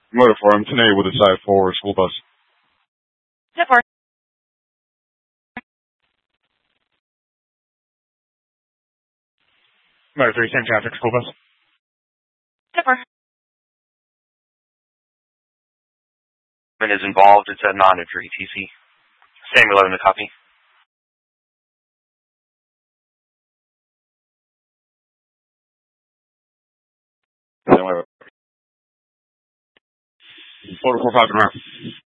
Motor 4, I'm 10A with a side for school bus. 10-4. Motor 3, same traffic, school bus. 10-4. Is involved, it's a non-entry TC. Same 11 to copy. Motor 4, 5 and around.